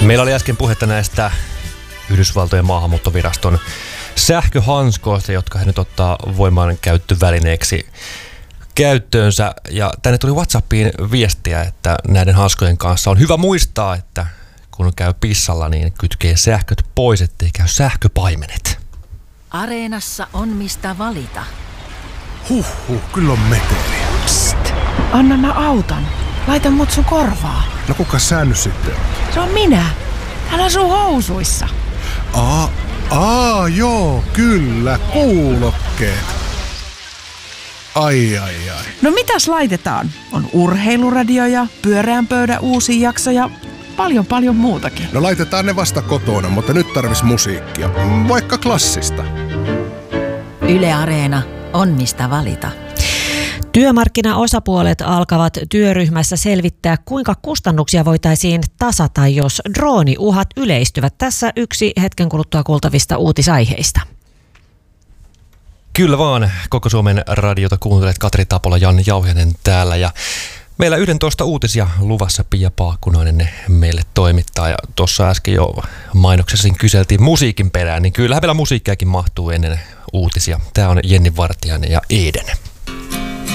Meillä oli äsken puhetta näistä Yhdysvaltojen maahanmuuttoviraston sähköhanskoista, jotka he nyt ottaa voimaan käyttövälineeksi käyttöönsä. Ja tänne tuli WhatsAppiin viestiä, että näiden hanskojen kanssa on hyvä muistaa, että kun käy pissalla, niin kytkee sähköt pois, ettei käy sähköpaimenet. Areenassa on mistä valita. Kyllä on meteliä. Psst, anna mä auton. Laita mut sun korvaa. No kuka sä nyt sitten? Se on minä. Hän asuu housuissa. Joo, kyllä, kuulokkeet. Ai. No mitäs laitetaan? On urheiluradio ja pyöreän pöydän uusi jakso ja paljon muutakin. No laitetaan ne vasta kotona, mutta nyt tarvis musiikkia. Vaikka klassista. Yle Areena on mistä valita. Työmarkkinaosapuolet alkavat työryhmässä selvittää, kuinka kustannuksia voitaisiin tasata, jos drooniuhat yleistyvät. Tässä yksi hetken kuluttua kuultavista uutisaiheista. Kyllä vaan, koko Suomen radiota kuuntelet. Katri Tapola, Janne Jauhiainen täällä ja meillä 11 uutisia luvassa. Pia Paakkunainen ne meille toimittaa ja tuossa äsken jo mainoksessa kyseltiin musiikin perään, niin kyllähän vielä musiikkiakin mahtuu ennen uutisia. Tää on Jenni Vartiainen ja Eden.